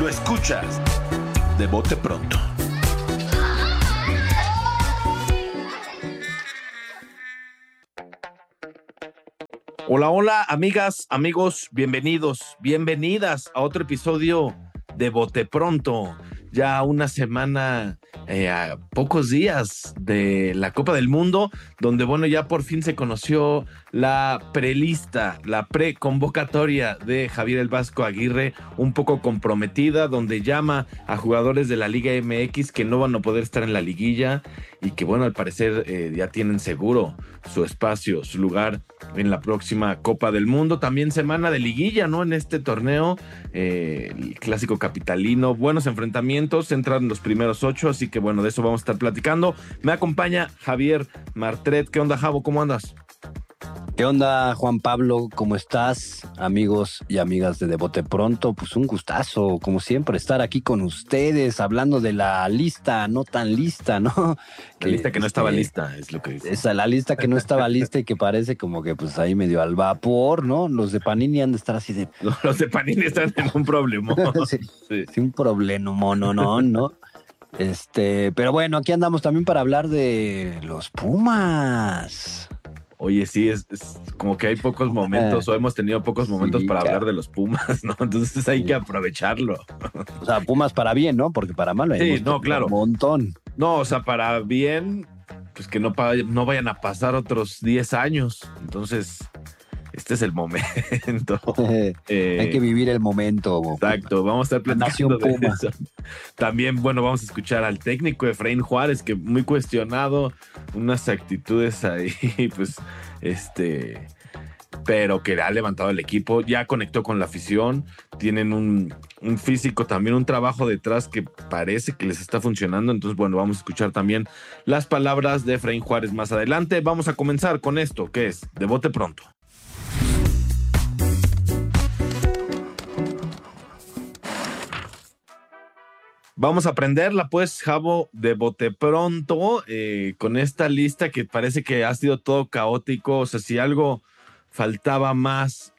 Lo escuchas de bote pronto. Hola, hola, amigas, amigos, bienvenidas a otro episodio de Bote Pronto. Ya una semana, a pocos días de la Copa del Mundo, donde, bueno, ya por fin se conoció la prelista, la preconvocatoria de Javier el Vasco Aguirre, un poco comprometida, donde llama a jugadores de la Liga MX que no van a poder estar en la liguilla y que, bueno, al parecer ya tienen seguro su espacio, su lugar en la próxima Copa del Mundo. También semana de liguilla, ¿no? En este torneo, el clásico capitalino, buenos enfrentamientos, entran los primeros 8, así que bueno, de eso vamos a estar platicando. Me acompaña Javier Martret. ¿Qué onda, Javo? ¿Cómo andas? ¿Qué onda, Juan Pablo? ¿Cómo estás? Amigos y amigas de Bote Pronto, pues un gustazo, como siempre, estar aquí con ustedes, hablando de la lista no tan lista, ¿no? La lista que no estaba lista, es lo que dice. Esa, la lista que no estaba lista y que parece como que pues ahí medio al vapor, ¿no? Los de Panini han de estar así de... Los de Panini están en un problema. Sí, un problema, ¿no? Pero bueno, aquí andamos también para hablar de los Pumas. Oye, sí, es como que hay pocos momentos, o hemos tenido pocos momentos para hablar de los Pumas, ¿no? Entonces hay que aprovecharlo. O sea, Pumas para bien, ¿no? Porque para mal sí, no, claro. Un montón. No, o sea, para bien, pues que no vayan a pasar otros 10 años. Entonces, este es el momento. Hay que vivir el momento. Exacto, vamos a estar platicando de eso. También, bueno, vamos a escuchar al técnico Efraín Juárez, que muy cuestionado, unas actitudes ahí, pues, pero que ha levantado el equipo, ya conectó con la afición, tienen un físico, también un trabajo detrás que parece que les está funcionando. Entonces, bueno, vamos a escuchar también las palabras de Efraín Juárez más adelante. Vamos a comenzar con esto, que es de Bote Pronto. Vamos a aprenderla, pues, Javo, de Bote Pronto, con esta lista que parece que ha sido todo caótico. O sea, si algo faltaba más,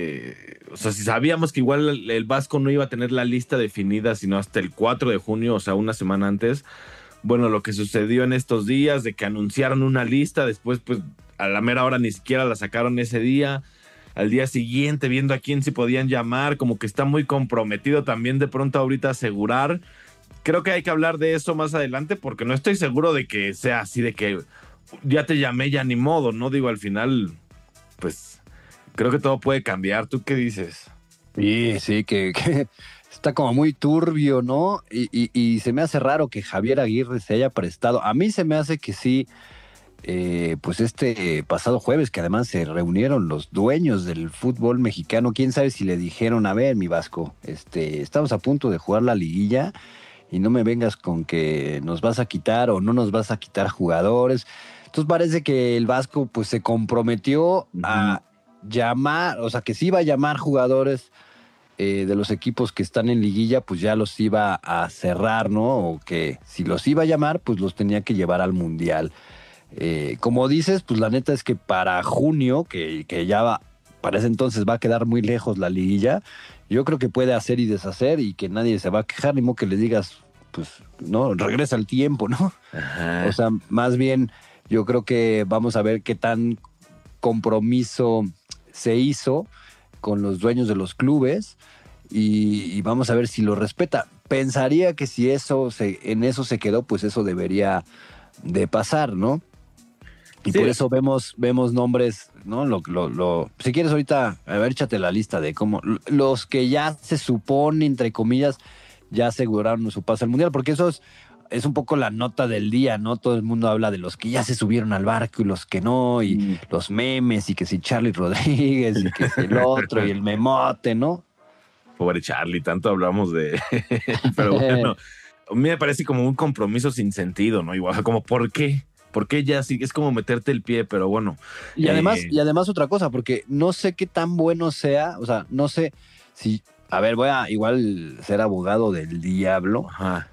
o sea, si sabíamos que igual el Vasco no iba a tener la lista definida sino hasta el 4 de junio, o sea, una semana antes. Bueno, lo que sucedió en estos días, de que anunciaron una lista, después, pues, a la mera hora ni siquiera la sacaron ese día. Al día siguiente, viendo a quién se podían llamar, como que está muy comprometido también de pronto ahorita asegurar. Creo que hay que hablar de eso más adelante, porque no estoy seguro de que sea así, de que ya te llamé, ya ni modo, ¿no? Digo, al final, pues, creo que todo puede cambiar. ¿Tú qué dices? Sí, que está como muy turbio, ¿no? Y se me hace raro que Javier Aguirre se haya prestado. A mí se me hace que sí, pues pasado jueves, que además se reunieron los dueños del fútbol mexicano, quién sabe si le dijeron, a ver, mi Vasco, estamos a punto de jugar la liguilla, y no me vengas con que nos vas a quitar o no nos vas a quitar jugadores. Entonces parece que el Vasco pues se comprometió a llamar, o sea, que sí iba a llamar jugadores de los equipos que están en liguilla, pues ya los iba a cerrar, ¿no? O que si los iba a llamar, pues los tenía que llevar al Mundial. Como dices, pues la neta es que para junio, que ya para ese entonces va a quedar muy lejos la liguilla, yo creo que puede hacer y deshacer y que nadie se va a quejar, ni modo que le digas, pues, no, regresa el tiempo, ¿no? Ajá. O sea, más bien, yo creo que vamos a ver qué tan compromiso se hizo con los dueños de los clubes y vamos a ver si lo respeta. Pensaría que si en eso se quedó, pues eso debería de pasar, ¿no? Y sí, por eso vemos nombres, ¿no? Si quieres ahorita, a ver, échate la lista de cómo los que ya se supone, entre comillas, ya aseguraron su paso al Mundial, porque eso es un poco la nota del día, ¿no? Todo el mundo habla de los que ya se subieron al barco y los que no, y los memes, y que si Charlie Rodríguez, y que si el otro, y el memote, ¿no? Pobre Charlie, tanto hablamos de... Pero bueno, a mí me parece como un compromiso sin sentido, ¿no? Igual, como, ¿por qué? Porque ya sí, es como meterte el pie, pero bueno. Y además otra cosa, porque no sé qué tan bueno sea, o sea, no sé si, a ver, voy a igual ser abogado del diablo. Ajá.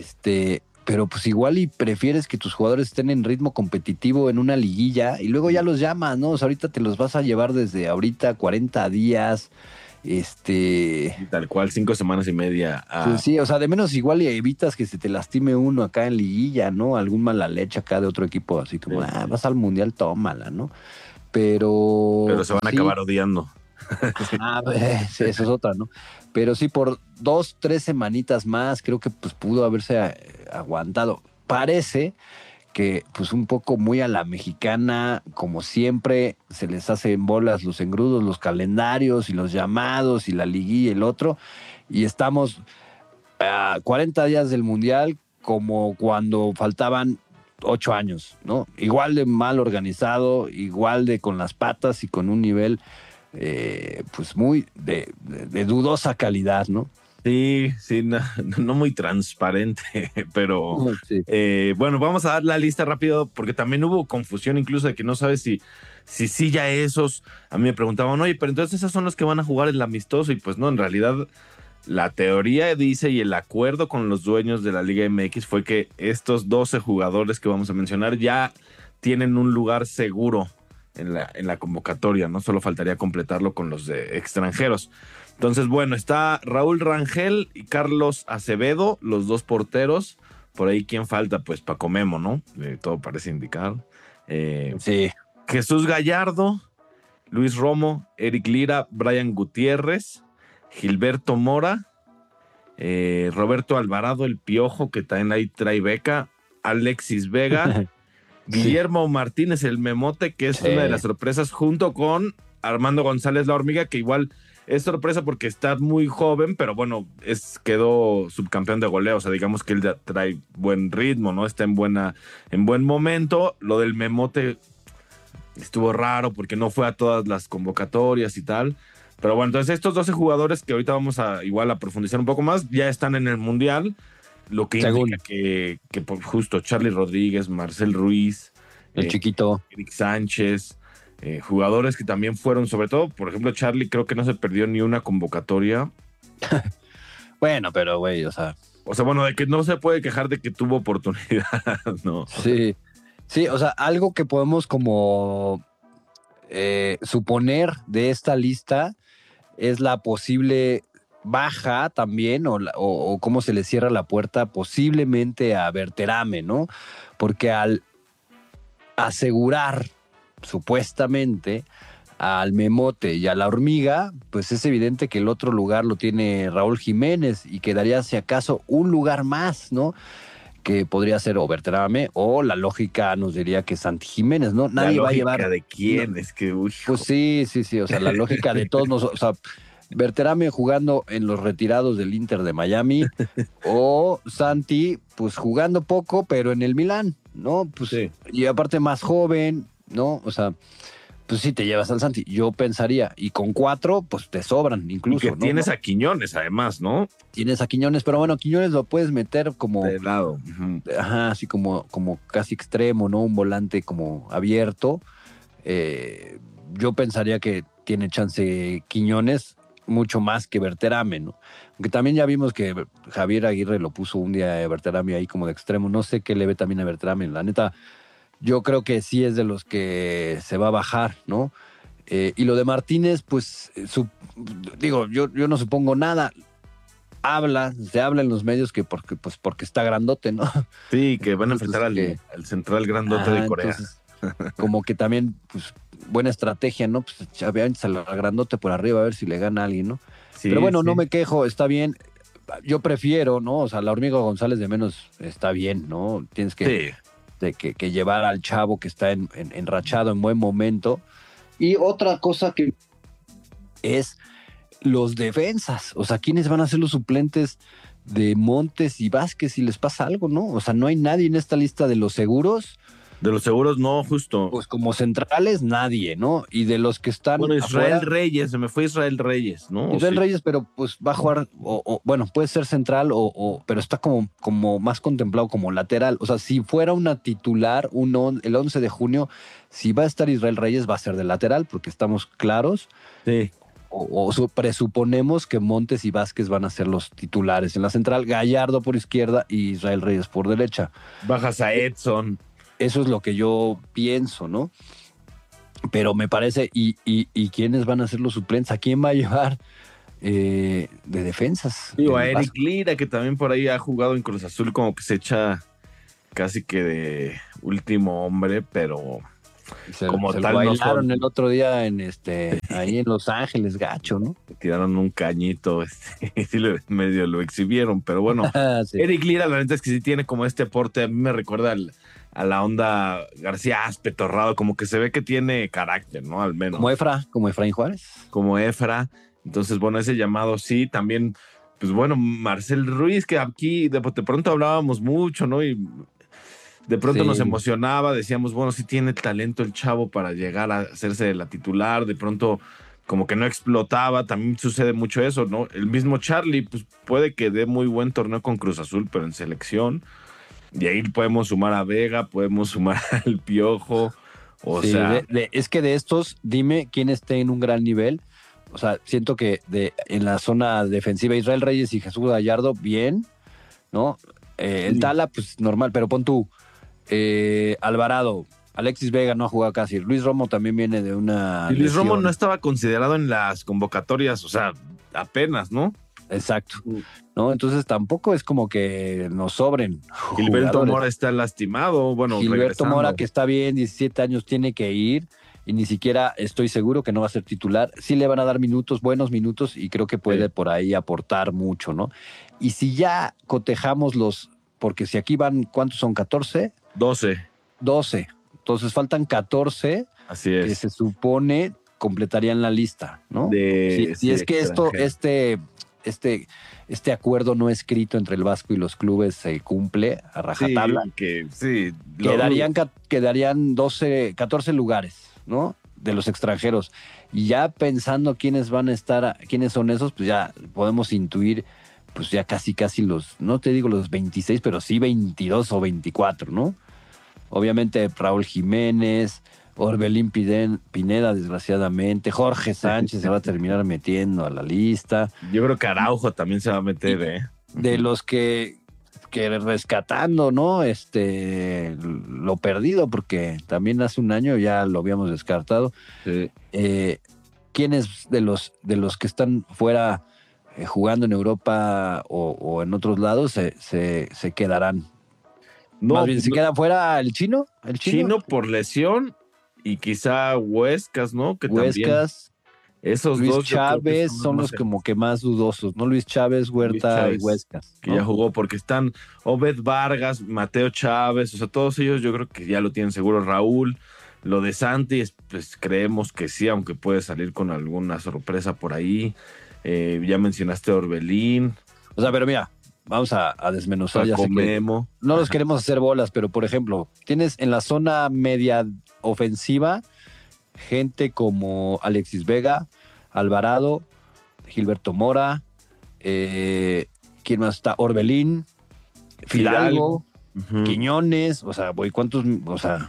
Pero pues igual y prefieres que tus jugadores estén en ritmo competitivo en una liguilla y luego ya los llamas, ¿no? O sea, ahorita te los vas a llevar desde ahorita 40 días Y tal cual, 5 semanas y media. Pues sí, o sea, de menos igual y evitas que se te lastime uno acá en liguilla, ¿no? Algún mala leche acá de otro equipo, así como, Sí. vas al mundial, tómala, ¿no? Pero Pero, se van pues a sí, acabar odiando. sí, eso es otra, ¿no? Pero sí, por 2, 3 semanitas más, creo que pues pudo haberse aguantado. Parece que pues un poco muy a la mexicana, como siempre, se les hacen bolas los engrudos, los calendarios y los llamados y la liguilla y el otro, y estamos a 40 días del Mundial como cuando faltaban 8 años, ¿no? Igual de mal organizado, igual de con las patas y con un nivel pues muy de dudosa calidad, ¿no? Sí, sí, no, no muy transparente, pero Sí. bueno, vamos a dar la lista rápido porque también hubo confusión incluso de que no sabes si sí ya esos, a mí me preguntaban, oye, pero entonces esos son los que van a jugar el amistoso y pues no, en realidad la teoría dice y el acuerdo con los dueños de la Liga MX fue que estos 12 jugadores que vamos a mencionar ya tienen un lugar seguro en la convocatoria, ¿no? Solo faltaría completarlo con los de extranjeros. Entonces, bueno, está Raúl Rangel y Carlos Acevedo, los dos porteros. Por ahí, ¿quién falta? Pues Paco Memo, ¿no? Todo parece indicar. Eh, Sí. Jesús Gallardo, Luis Romo, Eric Lira, Brian Gutiérrez, Gilberto Mora, Roberto Alvarado, el Piojo, que también ahí trae beca, Alexis Vega, Sí, Guillermo Martínez, el Memote, que es una de las sí. sorpresas, junto con Armando González, la hormiga, que igual es sorpresa porque está muy joven, pero bueno, quedó subcampeón de goleo, o sea, digamos que él ya trae buen ritmo, ¿no? Está en buen momento. Lo del Memote estuvo raro porque no fue a todas las convocatorias y tal. Pero bueno, entonces estos 12 jugadores que ahorita vamos a igual a profundizar un poco más, ya están en el Mundial, lo que indica Según que por justo Charlie Rodríguez, Marcel Ruiz, el eh, chiquito. Eric Sánchez, jugadores que también fueron, sobre todo, por ejemplo, Charlie creo que no se perdió ni una convocatoria. Bueno, pero güey, o sea, O sea, bueno, de que no se puede quejar de que tuvo oportunidad, ¿no? sí. Sí, o sea, algo que podemos como suponer de esta lista es la posible baja también o cómo se le cierra la puerta posiblemente a Berterame, ¿no? Porque al asegurar supuestamente al Memote y a la Hormiga, pues es evidente que el otro lugar lo tiene Raúl Jiménez y quedaría si acaso un lugar más, ¿no? Que podría ser o Berterame o la lógica nos diría que Santi Jiménez, ¿no? La Nadie va a llevar. lógica de No, quién es que, uy, pues sí, sí, sí, o sea, la lógica de todos nosotros, o sea, Berterame jugando en los retirados del Inter de Miami o Santi, pues jugando poco, pero en el Milán, ¿no? Pues, sí. y aparte más joven, ¿no? O sea, pues sí te llevas al Santi, yo pensaría, y con 4, pues te sobran Y que incluso, ¿no? tienes a Quiñones, además, ¿no? Tienes a Quiñones, pero bueno, Quiñones lo puedes meter como, De lado. Ujú. ajá, así como casi extremo, ¿no? Un volante como abierto. Eh, yo pensaría que tiene chance Quiñones mucho más que Berterame, ¿no? Aunque también ya vimos que Javier Aguirre lo puso un día a Berterame ahí como de extremo. No sé qué le ve también a Berterame. La neta, yo creo que sí es de los que se va a bajar, ¿no? Y lo de Martínez, pues, digo, yo no supongo nada. Se habla en los medios que porque está grandote, ¿no? Sí, que van a enfrentar Entonces, al central grandote de ajá, Corea. entonces como que también, pues, buena estrategia, ¿no? Pues aviéntase al grandote por arriba a ver si le gana a alguien, ¿no? Pero Sí, bueno, no sí. me quejo, está bien. Yo prefiero, ¿no? O sea, la Hormiga González de menos está bien, ¿no? Tienes Sí. que llevar al chavo que está enrachado en buen momento. Y otra cosa que es los defensas. O sea, ¿quiénes van a ser los suplentes de Montes y Vázquez si les pasa algo, no? O sea, no hay nadie en esta lista de los seguros. De los seguros, no, justo. Pues como centrales, nadie, ¿no? Y de los que están Bueno, Israel afuera, Reyes, se me fue Israel Reyes, ¿no? ¿O Israel sí? Reyes, pero pues va a jugar, bueno, puede ser central, pero está como más contemplado como lateral. O sea, si fuera una titular, el 11 de junio, si va a estar Israel Reyes, va a ser de lateral, porque estamos claros, Sí. presuponemos que Montes y Vázquez van a ser los titulares en la central, Gallardo por izquierda y Israel Reyes por derecha. Bajas a Edson. Eso es lo que yo pienso, ¿no? Pero me parece, ¿y quiénes van a ser los suplentes? ¿A quién va a llevar de defensas. Digo, a Eric Lira, que también por ahí ha jugado en Cruz Azul, como que se echa casi que de último hombre, pero como se tal lo no bailaron son. el otro día ahí en Los Ángeles, gacho, ¿no? Tiraron un cañito, y sí medio lo exhibieron, pero bueno, Sí. Eric Lira, la neta es que sí tiene como este aporte, a mí me recuerda a la onda García Aspe, Torrado, como que se ve que tiene carácter, ¿no? Al menos. Como Efraín Juárez. Como Efra, entonces, bueno, ese llamado sí, también, pues bueno, Marcel Ruiz, que aquí de pronto hablábamos mucho, ¿no? Y de pronto nos emocionaba, decíamos, bueno, sí tiene talento el chavo para llegar a hacerse la titular, de pronto como que no explotaba, también sucede mucho eso, ¿no? El mismo Charlie, pues puede que dé muy buen torneo con Cruz Azul, pero en selección, y ahí podemos sumar a Vega, podemos sumar al Piojo, o Sí, sea... es que de estos, dime quién esté en un gran nivel. O sea, siento que en la zona defensiva Israel Reyes y Jesús Gallardo, bien, ¿no? El Tala, pues normal, pero pon tú, Alvarado, Alexis Vega no ha jugado casi. Luis Romo también viene de una Y Luis Romo lesión. no estaba considerado en las convocatorias, o sea, apenas, ¿no? Exacto. ¿No? Entonces tampoco es como que nos sobren. Gilberto jugadores. Mora está lastimado, bueno, Gilberto regresando. Mora, que está bien, 17 años, tiene que ir y ni siquiera estoy seguro que no va a ser titular. Sí le van a dar minutos, buenos minutos, y creo que puede por ahí aportar mucho, ¿no? Y si ya cotejamos porque si aquí van, ¿cuántos son? ¿14? 12. 12. Entonces faltan 14 Así que es. se supone completarían la lista, ¿no? Sí, Si es que este acuerdo no escrito entre el Vasco y los clubes se cumple a rajatabla, sí. quedarían 14 lugares, ¿no? De los extranjeros. Y ya pensando quiénes van a estar, quiénes son esos, pues ya podemos intuir, pues ya casi no te digo los 26, pero sí 22 o 24, ¿no? Obviamente Raúl Jiménez, Orbelín Pineda, desgraciadamente, Jorge Sánchez se va a terminar metiendo a la lista. Yo creo que Araujo también se va a meter, De los que rescatando, ¿no? Lo perdido, porque también hace un año ya lo habíamos descartado. Sí. ¿Quiénes de los que están fuera jugando en Europa o en otros lados se quedarán? No, Más bien, ¿se queda fuera el chino? ¿El Chino por lesión y quizá Huescas, ¿no? Que Huescas, también. Esos Luis dos yo creo que Chávez son los como que más dudosos, ¿no? Luis Chávez, Huerta y Huescas, que ¿no? ya jugó, porque están Obed Vargas, Mateo Chávez, o sea, todos ellos yo creo que ya lo tienen seguro. Raúl, lo de Santi, pues creemos que sí, aunque puede salir con alguna sorpresa por ahí. Ya mencionaste a Orbelín. O sea, pero mira, vamos a desmenuzar. Ya sé que Memo. no los queremos hacer bolas, pero por ejemplo, tienes en la zona media ofensiva gente como Alexis Vega, Alvarado, Gilberto Mora, ¿quién más está? Orbelín, Fidalgo, Quiñones, o sea, ¿cuántos? O sea,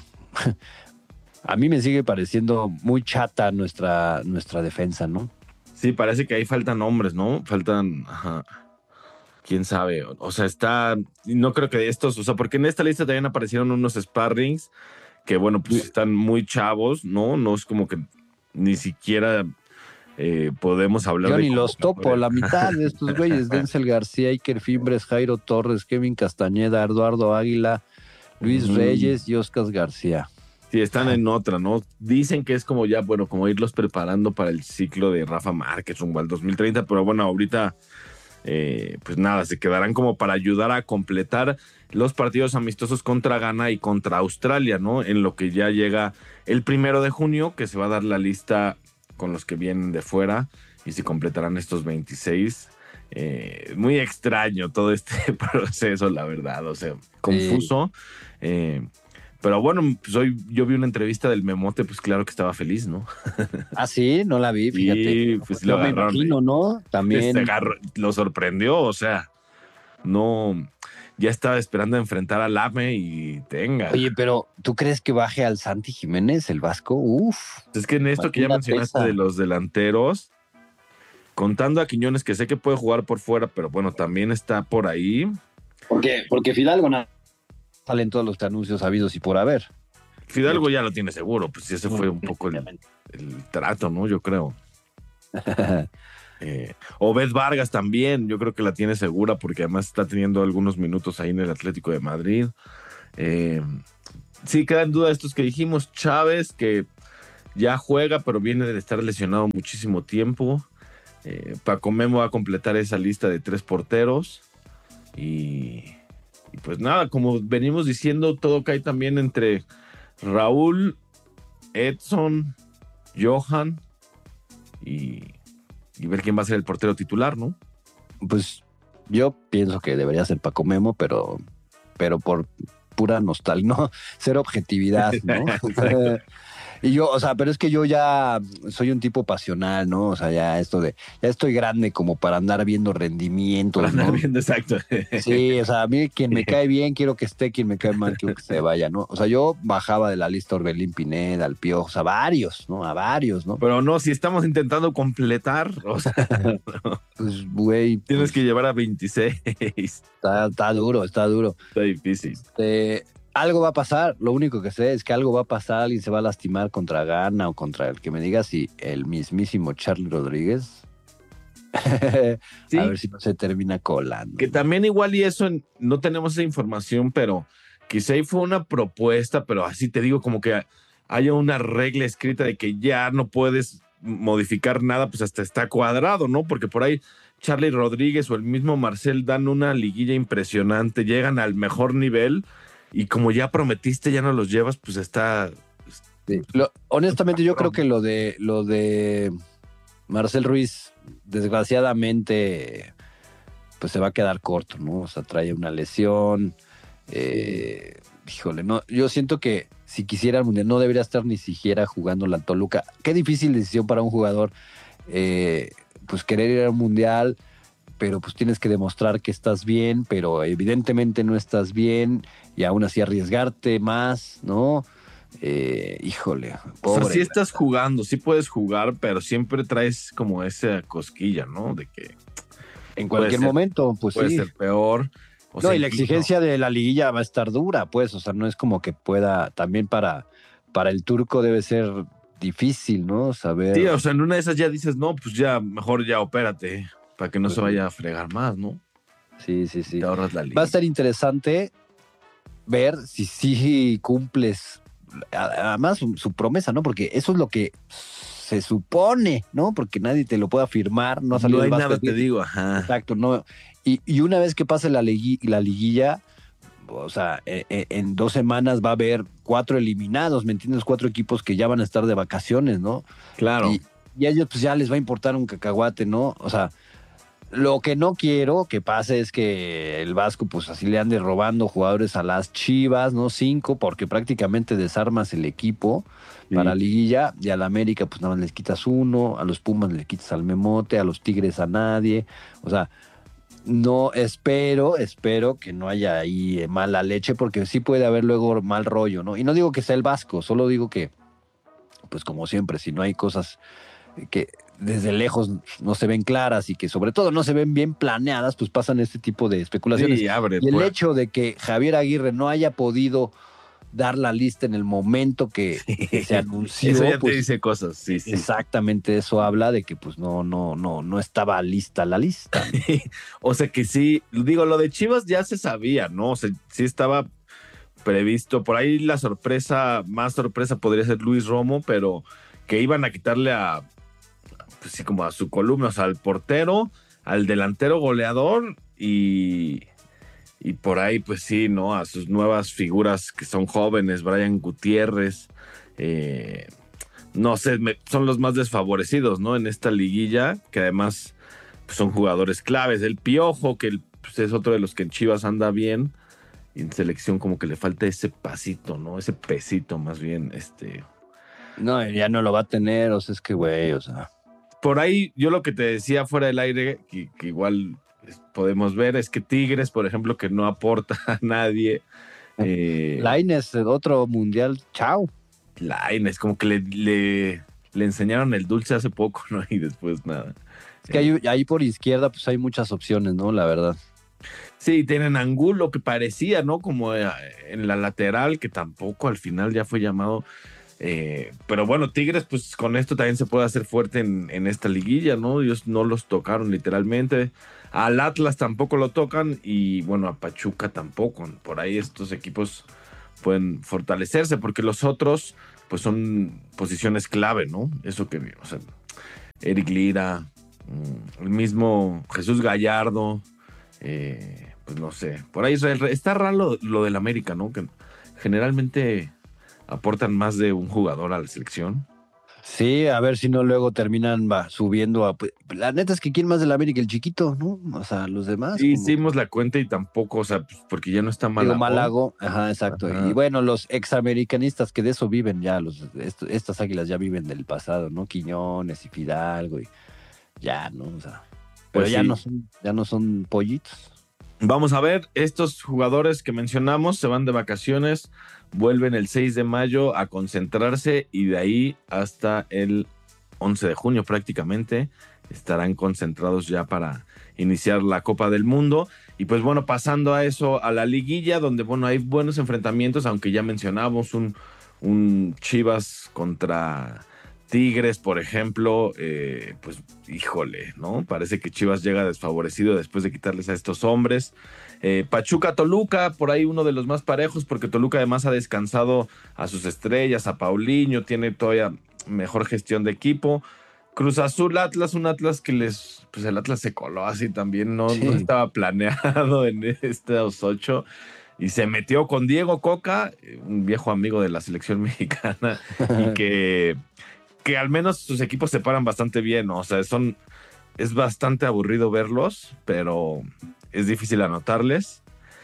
a mí me sigue pareciendo muy chata nuestra defensa, ¿no? Sí, parece que ahí faltan hombres, ¿no? Faltan, quién sabe, o sea, no creo que estos, o sea, porque en esta lista también aparecieron unos sparrings que, bueno, pues están muy chavos, ¿no? No es como que ni siquiera podemos hablar Yo de... ni los topo, la mitad de estos güeyes, Denzel García, Iker Fimbres, Jairo Torres, Kevin Castañeda, Eduardo Águila, Luis Reyes y Oscar García. Sí, están en otra, ¿no? Dicen que es como ya, bueno, como irlos preparando para el ciclo de Rafa Márquez rumbo al 2030, pero bueno, ahorita, pues nada, se quedarán como para ayudar a completar los partidos amistosos contra Ghana y contra Australia, ¿no? En lo que ya llega el 1 de junio, que se va a dar la lista con los que vienen de fuera y se completarán estos 26. Muy extraño todo este proceso, la verdad, o sea, confuso. Pero bueno, pues hoy yo vi una entrevista del Memote, pues claro que estaba feliz, ¿no? Ah, sí, no la vi, fíjate. Sí, pues yo me imagino, ¿no? También. Lo sorprendió, o sea, no, ya estaba esperando enfrentar al AME y tenga. Oye, pero ¿tú crees que baje al Santi Jiménez, el Vasco? Uf. Es que en esto que ya mencionaste de los delanteros, contando a Quiñones, que sé que puede jugar por fuera, pero bueno, también está por ahí. Porque Fidalgo salen todos los anuncios habidos y por haber. Fidalgo ya lo tiene seguro, pues ese fue un poco el trato, ¿no? Yo creo. Obed Vargas también, yo creo que la tiene segura porque además está teniendo algunos minutos ahí en el Atlético de Madrid. Eh, sí, queda en duda estos que dijimos. Chávez, que ya juega, pero viene de estar lesionado muchísimo tiempo. Paco Memo va a completar esa lista de 3 porteros. Y pues nada, como venimos diciendo, todo cae también entre Raúl, Edson, Johan y ver quién va a ser el portero titular, ¿no? Pues yo pienso que debería ser Paco Memo, pero por pura nostalgia, no, cero objetividad, ¿no? Exacto. Y yo, o sea, pero es que yo ya soy un tipo pasional, ¿no? O sea, ya estoy grande como para andar viendo Para rendimientos, andar ¿no? viendo, exacto. Sí, o sea, a mí quien me cae bien quiero que esté, quien me cae mal quiero que se vaya, ¿no? O sea, yo bajaba de la lista a Orbelín Pineda, al Piojo, o sea, varios, ¿no? A varios, ¿no? Pero no, si estamos intentando completar, o sea, Pues, güey, tienes que pues llevar a 26. está duro, está duro. Está difícil. Algo va a pasar, lo único que sé es que algo va a pasar, alguien se va a lastimar contra Ghana o contra el que me diga si el mismísimo Charlie Rodríguez. A Sí, ver si no se termina colando. que también igual y eso, no tenemos esa información, pero quizá ahí fue una propuesta, pero así te digo, como que haya una regla escrita de que ya no puedes modificar nada, pues hasta está cuadrado, ¿no? Porque por ahí Charlie Rodríguez o el mismo Marcel dan una liguilla impresionante, llegan al mejor nivel y como ya prometiste, ya no los llevas, pues está... Sí. Honestamente, yo creo que lo de Marcel Ruiz, desgraciadamente, pues se va a quedar corto, ¿no? O sea, trae una lesión. Híjole, no, yo siento que si quisiera el Mundial no debería estar ni siquiera jugando la Toluca. Qué difícil decisión para un jugador, pues querer ir al Mundial, pero pues tienes que demostrar que estás bien, pero evidentemente no estás bien y aún así arriesgarte más, ¿no? Híjole, O sea, pobre. sí estás jugando, sí puedes jugar, pero siempre traes como esa cosquilla, ¿no? De que En puede cualquier ser, momento, pues puede sí. ser peor. O No, sea, y la incluso, exigencia de la liguilla va a estar dura, pues, o sea, no es como que pueda, también para el turco debe ser difícil, ¿no? Saber, sí, o sea, en una de esas ya dices, no, pues ya, mejor ya opérate, para que no pues se vaya a fregar más, ¿no? sí, sí, Y te sí. ahorras la Va a liga. estar interesante ver si sí cumples, además su promesa, ¿no? Porque eso es lo que se supone, ¿no? Porque nadie te lo puede afirmar, no ha No salido el hay nada, Vasco. te digo, ajá. Exacto, no. Y una vez que pase la liguilla, o sea, en 2 semanas va a haber 4 eliminados, ¿me entiendes? 4 equipos que ya van a estar de vacaciones, ¿no? Claro. Y a ellos pues ya les va a importar un cacahuate, ¿no? O sea, lo que no quiero que pase es que el Vasco pues así le ande robando jugadores a las Chivas, ¿no? 5, porque prácticamente desarmas el equipo para Sí. liguilla y a la América pues nada más les quitas 1, a los Pumas les quitas al Memote, a los Tigres a nadie. O sea, no, espero que no haya ahí mala leche, porque sí puede haber luego mal rollo, ¿no? Y no digo que sea el Vasco, solo digo que, pues como siempre, si no hay cosas que desde lejos no se ven claras y que sobre todo no se ven bien planeadas, pues pasan este tipo de especulaciones. Sí, abre Y el puertas. hecho de que Javier Aguirre no haya podido dar la lista en el momento que se Eso anunció, ya te pues dice cosas, sí, sí. exactamente eso habla de que pues no estaba lista la lista, ¿no? O sea que sí, digo, lo de Chivas ya se sabía, ¿no? O sea, sí estaba previsto. Por ahí la sorpresa, más sorpresa podría ser Luis Romo, pero que iban a quitarle pues sí, como a su columna, o sea, al portero, al delantero goleador y por ahí, pues sí, ¿no? A sus nuevas figuras que son jóvenes, Brian Gutiérrez, no sé, son los más desfavorecidos, ¿no? En esta liguilla, que además pues, son jugadores claves. El Piojo, que pues, es otro de los que en Chivas anda bien, y en selección como que le falta ese pasito, ¿no? Ese pesito más bien, No, ya no lo va a tener, o sea, es que güey, o sea. Por ahí, yo lo que te decía fuera del aire, que igual podemos ver, es que Tigres, por ejemplo, que no aporta a nadie. Lainez, otro mundial, chao. Lainez, como que le enseñaron el dulce hace poco, ¿no? Y después nada. Es que ahí por izquierda, pues hay muchas opciones, ¿no? La verdad. Sí, tienen Angulo que parecía, ¿no? Como en la lateral, que tampoco al final ya fue llamado. Pero bueno, Tigres, pues con esto también se puede hacer fuerte en esta liguilla, ¿no? Ellos no los tocaron literalmente. Al Atlas tampoco lo tocan y bueno, a Pachuca tampoco. Por ahí estos equipos pueden fortalecerse porque los otros pues son posiciones clave, ¿no? Eso que, o sea, Eric Lira, el mismo Jesús Gallardo, pues no sé. Por ahí está raro lo del América, ¿no? Que generalmente aportan más de un jugador a la selección. Sí, a ver si no luego terminan subiendo a... pues, la neta es que quién más del América, el chiquito, ¿no? O sea, los demás, como que... Hicimos la cuenta y tampoco, o sea, pues, porque ya no está Digo, Malagón. Malago, ajá, exacto. Y Ajá. bueno, los examericanistas que de eso viven ya, estas águilas ya viven del pasado, ¿no? Quiñones y Fidalgo y ya, ¿no? O sea, pero Pues sí. ya no son pollitos. Vamos a ver, estos jugadores que mencionamos se van de vacaciones, vuelven el 6 de mayo a concentrarse y de ahí hasta el 11 de junio prácticamente estarán concentrados ya para iniciar la Copa del Mundo. Y pues bueno, pasando a eso, a la liguilla, donde bueno, hay buenos enfrentamientos, aunque ya mencionamos un Chivas contra Tigres, por ejemplo, pues híjole, ¿no? Parece que Chivas llega desfavorecido después de quitarles a estos hombres. Pachuca-Toluca, por ahí uno de los más parejos, porque Toluca además ha descansado a sus estrellas, a Paulinho, tiene todavía mejor gestión de equipo. Cruz Azul Atlas, un Atlas que pues el Atlas se coló así también, no Sí. estaba planeado en estos 8 y se metió con Diego Coca, un viejo amigo de la selección mexicana y que al menos sus equipos se paran bastante bien, ¿no? O sea, es bastante aburrido verlos, pero es difícil anotarles.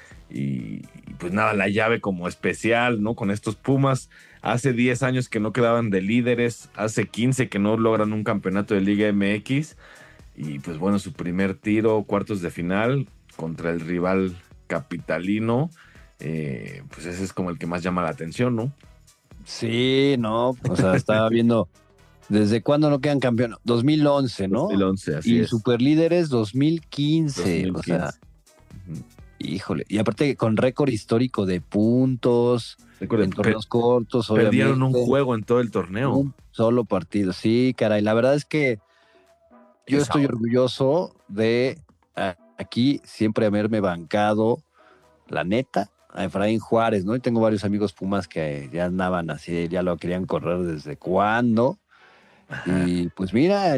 Y pues nada, la llave como especial, ¿no? Con estos Pumas, hace 10 años que no quedaban de líderes, hace 15 que no logran un campeonato de Liga MX. Y pues bueno, su primer tiro, cuartos de final contra el rival capitalino, pues ese es como el que más llama la atención, ¿no? Sí, no, o sea, estaba viendo desde cuándo no quedan campeones. 2011, ¿no? 2011, así Y es. superlíderes 2015, o sea, 2015. Ujú. híjole. Y aparte con récord histórico de puntos Recuerda, en torneos cortos, perdieron un obviamente. juego en todo el torneo. Un solo partido. Sí, caray. La verdad es que yo Esa estoy orgulloso de aquí siempre haberme bancado, la neta, a Efraín Juárez, ¿no? Y tengo varios amigos Pumas que ya andaban así, ya lo querían correr desde cuándo. Ajá. Y pues mira,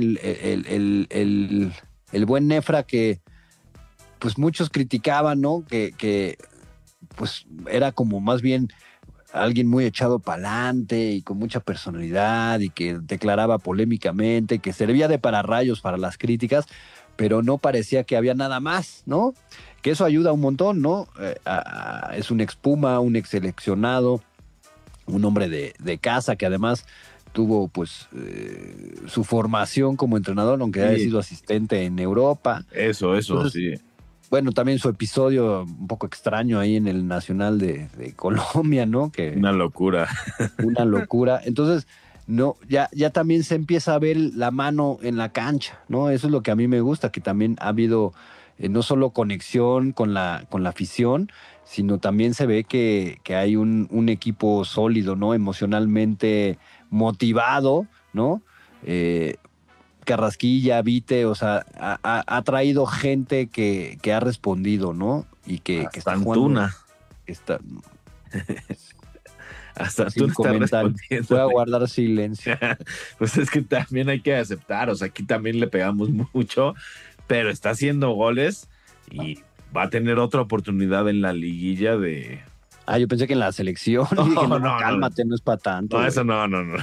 el buen Nefra que pues muchos criticaban, ¿no? Que pues era como más bien alguien muy echado para adelante y con mucha personalidad y que declaraba polémicamente, que servía de pararrayos para las críticas, pero no parecía que había nada más, ¿no? Que eso ayuda un montón, ¿no? Es un ex Puma, un ex seleccionado, un hombre de casa que además tuvo pues su formación como entrenador, aunque haya Sí, sido asistente en Europa. eso, Entonces, sí. bueno, también su episodio un poco extraño ahí en el Nacional de Colombia, ¿no? Que Una locura. una locura. Entonces, no, ya también se empieza a ver la mano en la cancha, ¿no? Eso es lo que a mí me gusta, que también ha habido no solo conexión con la afición, sino también se ve que hay un equipo sólido, ¿no? Emocionalmente motivado, ¿no? Eh, Carrasquilla, Vite, o sea, ha traído gente que ha respondido, ¿no? Y que Hasta está jugando, Antuna. está, Hasta sin Antuna está comentario. respondiendo. Voy a guardar silencio. Pues es que también hay que aceptar. O sea, aquí también le pegamos mucho, pero está haciendo goles y va a tener otra oportunidad en la liguilla de. Ah, yo pensé que en la selección y dije, No, no, no, no. cálmate, no es para tanto, No, eso güey. no, no, no.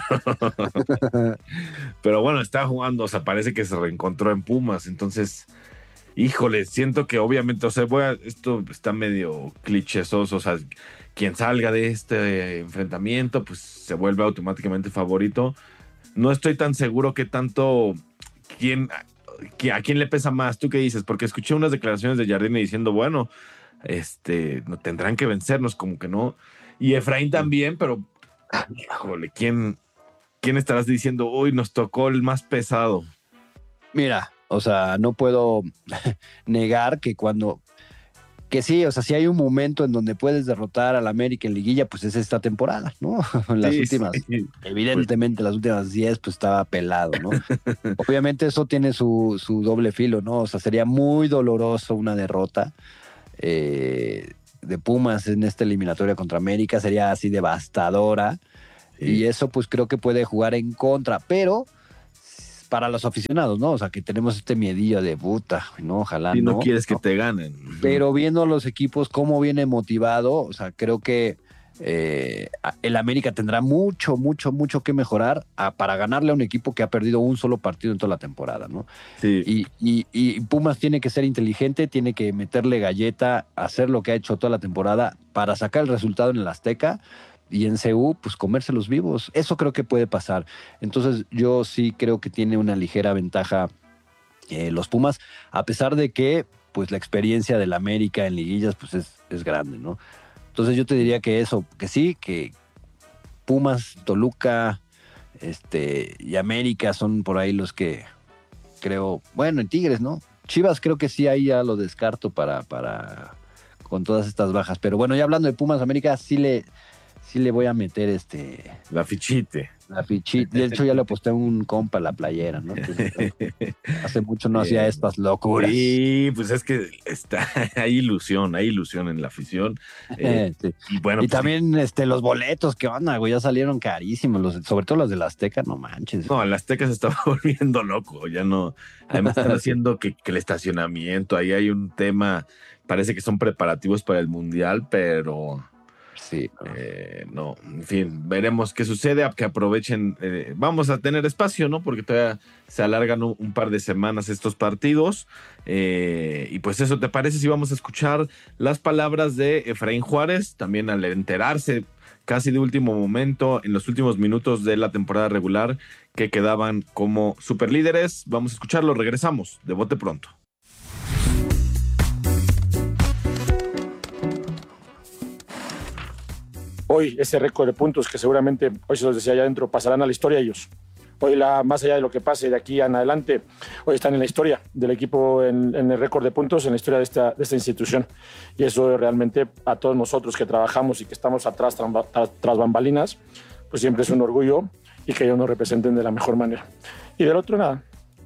Pero bueno, está jugando, o sea, parece que se reencontró en Pumas. Entonces, híjole, siento que obviamente, o sea, esto está medio clichésoso, o sea, quien salga de este enfrentamiento, pues se vuelve automáticamente favorito. No estoy tan seguro que tanto quién, a quién le pesa más. ¿Tú qué dices? Porque escuché unas declaraciones de Jardine diciendo, bueno, no tendrán que vencernos, como que no. Y Efraín también, pero híjole, ¿quién estarás diciendo? Uy, nos tocó el más pesado. Mira, o sea, no puedo negar que cuando que sí, o sea, si hay un momento en donde puedes derrotar al América en liguilla, pues es esta temporada, ¿no? Las últimas, evidentemente las últimas 10 pues estaba pelado, ¿no? Obviamente eso tiene su doble filo, ¿no? O sea, sería muy doloroso una derrota de Pumas en esta eliminatoria contra América, sería así devastadora, y eso pues creo que puede jugar en contra, pero para los aficionados, ¿no? O sea, que tenemos este miedillo de puta, ¿no? Ojalá no quieres que te ganen. Pero viendo los equipos, cómo viene motivado, o sea, creo que el América tendrá mucho que mejorar para ganarle a un equipo que ha perdido un solo partido en toda la temporada, ¿no? Sí. Y Pumas tiene que ser inteligente, tiene que meterle galleta, hacer lo que ha hecho toda la temporada para sacar el resultado en el Azteca, y en CU, pues comérselos vivos. Eso creo que puede pasar. Entonces yo sí creo que tiene una ligera ventaja los Pumas, a pesar de que pues la experiencia del América en liguillas pues es grande, ¿no? Entonces yo te diría que eso, que sí, que Pumas, Toluca, y América son por ahí los que creo, bueno, en Tigres, ¿no? Chivas creo que sí, ahí ya lo descarto para con todas estas bajas. Pero bueno, ya hablando de Pumas, América sí le voy a meter la fichite. La fichita. De hecho, ya le aposté a un compa a la playera, ¿no? Entonces, hace mucho no hacía estas locuras. Sí, pues es que hay ilusión en la afición. Sí. Y bueno, y pues, también los boletos, ¿qué onda, güey? Ya salieron carísimos, sobre todo los de la Azteca, no manches. No, la Azteca se estaba volviendo loco, ya no. Además están haciendo que el estacionamiento, ahí hay un tema, parece que son preparativos para el Mundial, pero... Sí. No, en fin, veremos qué sucede, que aprovechen, vamos a tener espacio, ¿no? Porque todavía se alargan un par de semanas estos partidos, y pues eso, ¿te parece si vamos a escuchar las palabras de Efraín Juárez? También al enterarse casi de último momento, en los últimos minutos de la temporada regular, que quedaban como superlíderes. Vamos a escucharlo, regresamos de Bote Pronto. Hoy ese récord de puntos que seguramente, hoy se los decía allá adentro, pasarán a la historia ellos. Hoy, más allá de lo que pase de aquí en adelante, hoy están en la historia del equipo, en el récord de puntos, en la historia de esta institución. Y eso realmente a todos nosotros que trabajamos y que estamos atrás, tras bambalinas, pues siempre es un orgullo, y que ellos nos representen de la mejor manera. Y del otro, nada.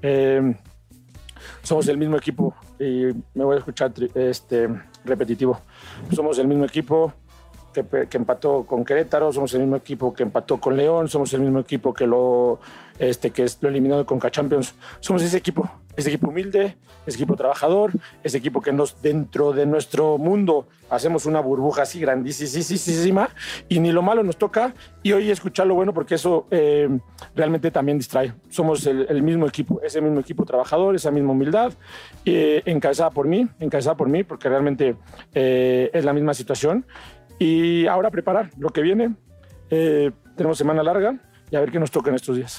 Somos el mismo equipo, y me voy a escuchar repetitivo. Somos el mismo equipo que empató con Querétaro, somos el mismo equipo que empató con León, somos el mismo equipo que lo eliminó de Conca Champions. Somos ese equipo humilde, ese equipo trabajador, ese equipo que dentro de nuestro mundo hacemos una burbuja así grandísima, y ni lo malo nos toca, y hoy escuchar lo bueno, porque eso realmente también distrae. Somos el mismo equipo, ese mismo equipo trabajador, esa misma humildad, encabezada por mí, porque realmente es la misma situación. Y ahora preparar lo que viene. Tenemos semana larga y a ver qué nos toca en estos días.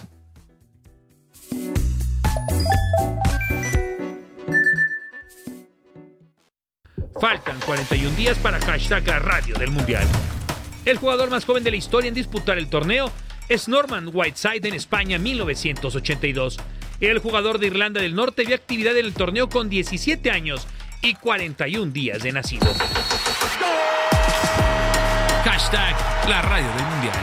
Faltan 41 días para la radio del Mundial. El jugador más joven de la historia en disputar el torneo es Norman Whiteside en España 1982. El jugador de Irlanda del Norte vio actividad en el torneo con 17 años y 41 días de nacido. La radio del Mundial.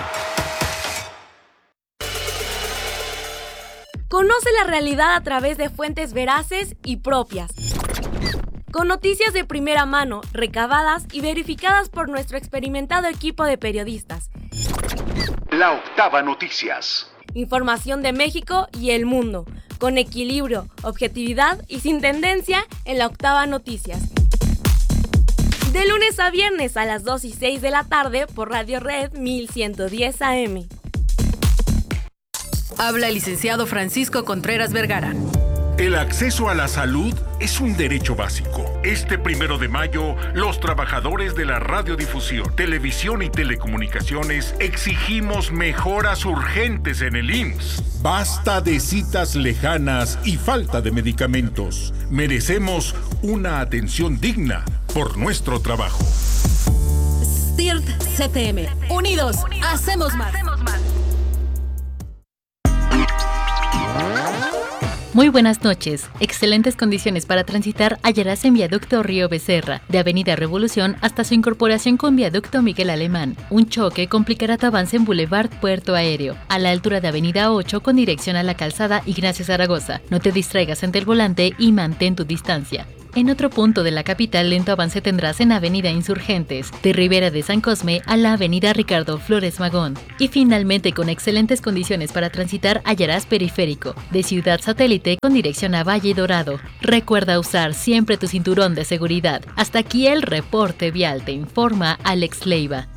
Conoce la realidad a través de fuentes veraces y propias. Con noticias de primera mano, recabadas y verificadas por nuestro experimentado equipo de periodistas. La Octava Noticias. Información de México y el mundo, con equilibrio, objetividad y sin tendencia en La Octava Noticias. De lunes a viernes a las 2 y 6 de la tarde por Radio Red 1110 AM. Habla el licenciado Francisco Contreras Vergara. El acceso a la salud es un derecho básico. Este 1 de mayo, los trabajadores de la radiodifusión, televisión y telecomunicaciones exigimos mejoras urgentes en el IMSS. Basta de citas lejanas y falta de medicamentos. Merecemos una atención digna por nuestro trabajo. CIRT CTM. Unidos, hacemos más. Muy buenas noches. Excelentes condiciones para transitar hallarás en Viaducto Río Becerra, de Avenida Revolución hasta su incorporación con Viaducto Miguel Alemán. Un choque complicará tu avance en Boulevard Puerto Aéreo, a la altura de Avenida 8 con dirección a la calzada Ignacio Zaragoza. No te distraigas ante el volante y mantén tu distancia. En otro punto de la capital, lento avance tendrás en Avenida Insurgentes, de Ribera de San Cosme a la Avenida Ricardo Flores Magón. Y finalmente, con excelentes condiciones para transitar, hallarás Periférico, de Ciudad Satélite con dirección a Valle Dorado. Recuerda usar siempre tu cinturón de seguridad. Hasta aquí el reporte vial, te informa Alex Leiva.